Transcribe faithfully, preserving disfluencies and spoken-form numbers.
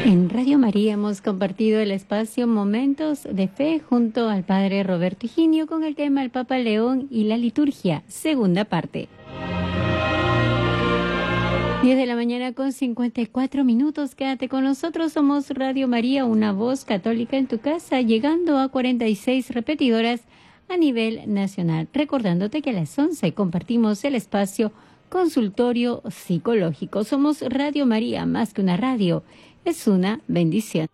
En Radio María hemos compartido el espacio Momentos de Fe junto al Padre Roberto Higinio con el tema El Papa León y la liturgia, segunda parte. diez de la mañana con cincuenta y cuatro minutos. Quédate con nosotros. Somos Radio María, una voz católica en tu casa, llegando a cuarenta y seis repetidoras a nivel nacional. Recordándote que a las once compartimos el espacio Consultorio Psicológico. Somos Radio María, más que una radio, es una bendición.